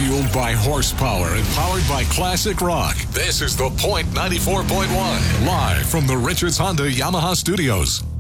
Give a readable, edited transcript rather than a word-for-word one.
Fueled by horsepower and powered by classic rock. This is The Point 94.1. Live from the Richards Honda Yamaha Studios.